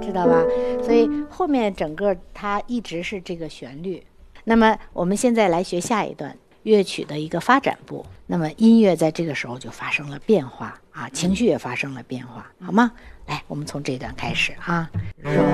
知道吧？所以后面整个它一直是这个旋律。那么我们现在来学下一段乐曲的一个发展部，那么音乐在这个时候就发生了变化啊，情绪也发生了变化，好吗？来，我们从这段开始啊。